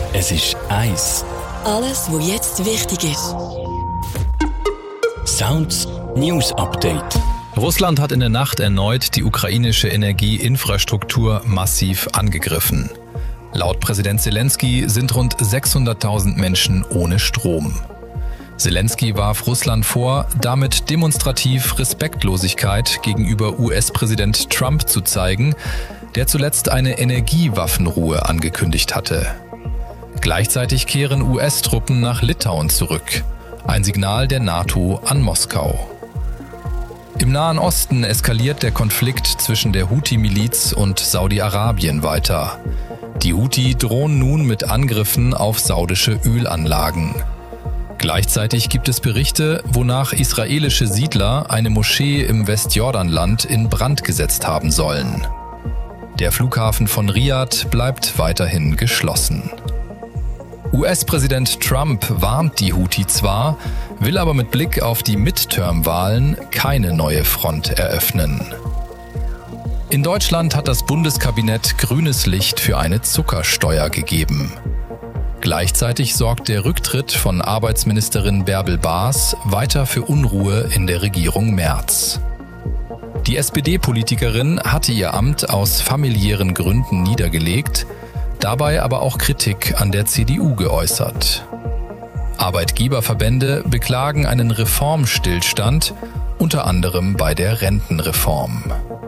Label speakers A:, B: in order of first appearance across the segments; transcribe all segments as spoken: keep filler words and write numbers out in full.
A: Es ist eins.
B: Alles, was jetzt wichtig ist.
A: Sounds News Update.
C: Russland hat in der Nacht erneut die ukrainische Energieinfrastruktur massiv angegriffen. Laut Präsident Zelensky sind rund sechshunderttausend Menschen ohne Strom. Zelensky warf Russland vor, damit demonstrativ Respektlosigkeit gegenüber U S-Präsident Trump zu zeigen, der zuletzt eine Energiewaffenruhe angekündigt hatte. Gleichzeitig kehren U S-Truppen nach Litauen zurück. Ein Signal der NATO an Moskau. Im Nahen Osten eskaliert der Konflikt zwischen der Houthi-Miliz und Saudi-Arabien weiter. Die Houthi drohen nun mit Angriffen auf saudische Ölanlagen. Gleichzeitig gibt es Berichte, wonach israelische Siedler eine Moschee im Westjordanland in Brand gesetzt haben sollen. Der Flughafen von Riad bleibt weiterhin geschlossen. U S-Präsident Trump warnt die Houthi zwar, will aber mit Blick auf die Midterm-Wahlen keine neue Front eröffnen. In Deutschland hat das Bundeskabinett grünes Licht für eine Zuckersteuer gegeben. Gleichzeitig sorgt der Rücktritt von Arbeitsministerin Bärbel Baas weiter für Unruhe in der Regierung Merz. Die S P D-Politikerin hatte ihr Amt aus familiären Gründen niedergelegt, dabei aber auch Kritik an der C D U geäußert. Arbeitgeberverbände beklagen einen Reformstillstand, unter anderem bei der Rentenreform.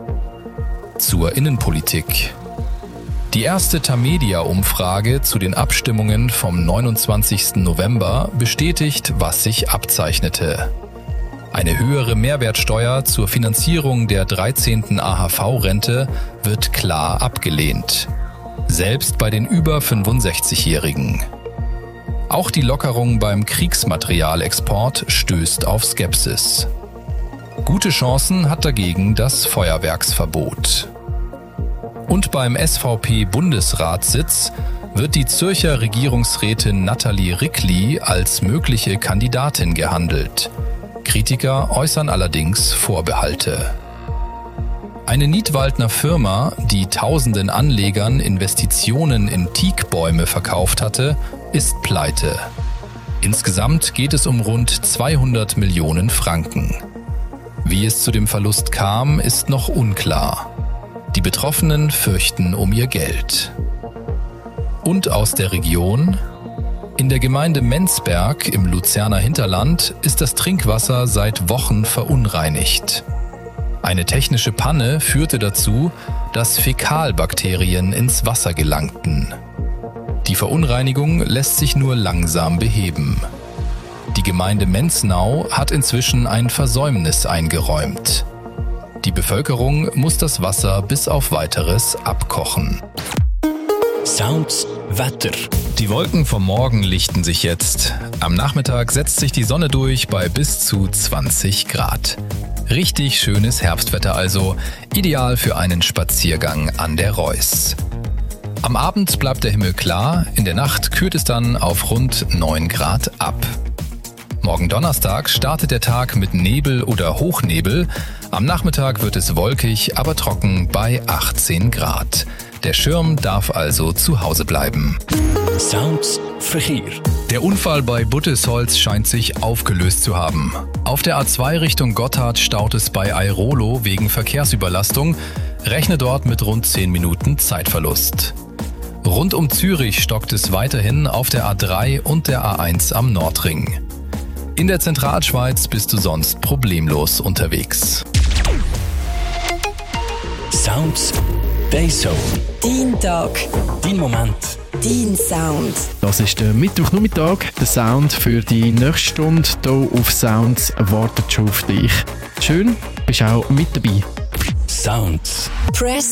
C: Zur Innenpolitik. Die erste Tamedia-Umfrage zu den Abstimmungen vom neunundzwanzigsten November bestätigt, was sich abzeichnete. Eine höhere Mehrwertsteuer zur Finanzierung der dreizehnten A H V-Rente wird klar abgelehnt. Selbst bei den über fünfundsechzigjährigen. Auch die Lockerung beim Kriegsmaterialexport stößt auf Skepsis. Gute Chancen hat dagegen das Feuerwerksverbot. Und beim S V P-Bundesratssitz wird die Zürcher Regierungsrätin Nathalie Rickli als mögliche Kandidatin gehandelt. Kritiker äußern allerdings Vorbehalte. Eine Nidwaldner Firma, die tausenden Anlegern Investitionen in Teakbäume verkauft hatte, ist pleite. Insgesamt geht es um rund zweihundert Millionen Franken. Wie es zu dem Verlust kam, ist noch unklar. Die Betroffenen fürchten um ihr Geld. Und aus der Region? In der Gemeinde Menzberg im Luzerner Hinterland ist das Trinkwasser seit Wochen verunreinigt. Eine technische Panne führte dazu, dass Fäkalbakterien ins Wasser gelangten. Die Verunreinigung lässt sich nur langsam beheben. Die Gemeinde Menznau hat inzwischen ein Versäumnis eingeräumt. Die Bevölkerung muss das Wasser bis auf Weiteres abkochen.
A: Sounds Wetter.
C: Die Wolken vom Morgen lichten sich jetzt. Am Nachmittag setzt sich die Sonne durch bei bis zu zwanzig Grad. Richtig schönes Herbstwetter also, ideal für einen Spaziergang an der Reuss. Am Abend bleibt der Himmel klar, in der Nacht kühlt es dann auf rund neun Grad ab. Morgen Donnerstag startet der Tag mit Nebel oder Hochnebel. Am Nachmittag wird es wolkig, aber trocken bei achtzehn Grad. Der Schirm darf also zu Hause bleiben.
A: Sounds Verkehr.
C: Der Unfall bei Buttesholz scheint sich aufgelöst zu haben. Auf der A zwei Richtung Gotthard staut es bei Airolo wegen Verkehrsüberlastung. Rechne dort mit rund zehn Minuten Zeitverlust. Rund um Zürich stockt es weiterhin auf der A drei und der A eins am Nordring. In der Zentralschweiz bist du sonst problemlos unterwegs.
A: Sounds Dayzone.
B: Dein Tag.
A: Dein Moment.
B: Dein Sound.
D: Das ist der Mittwochnachmittag. Der Sound für die nächste Stunde hier auf Sounds wartet schon auf dich. Schön, bist auch mit dabei.
A: Sounds.
B: Press